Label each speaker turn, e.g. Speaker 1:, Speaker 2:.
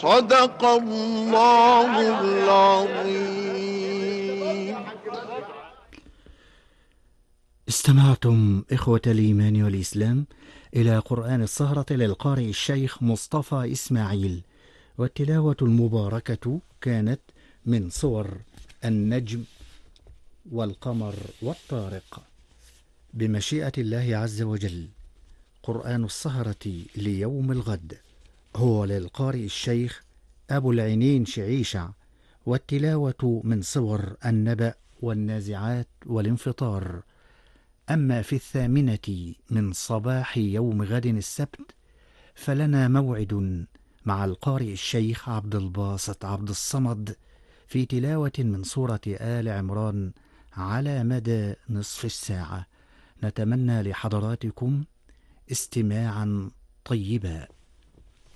Speaker 1: صدق الله العظيم.
Speaker 2: استمعتم إخوة الإيمان والإسلام إلى قرآن السهرة للقارئ الشيخ مصطفى إسماعيل، والتلاوة المباركة كانت من صور النجم والقمر والطارق بمشيئة الله عز وجل. قرآن السهرة ليوم الغد هو للقارئ الشيخ أبو العينين شعيشع، والتلاوة من صور النبأ والنازعات والانفطار. أما في 8 من صباح يوم غد السبت فلنا موعد مع القارئ الشيخ عبد الباسط عبد الصمد في تلاوة من سورة آل عمران على مدى نصف الساعة. نتمنى لحضراتكم استماعا طيبا.